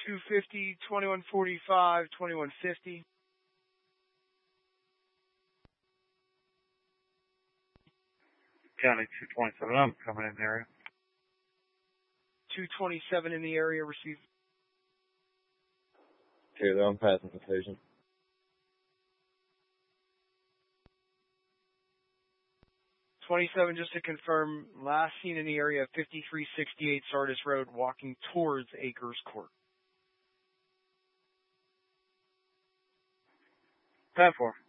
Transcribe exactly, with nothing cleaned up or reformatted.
two fifty, twenty-one forty-five, twenty-one fifty. County two twenty-seven, I'm coming in the area. two twenty-seven in the area, received. Okay, though I'm passing the station. twenty-seven, just to confirm, last seen in the area of fifty-three sixty-eight Sardis Road, walking towards Acres Court. ten four.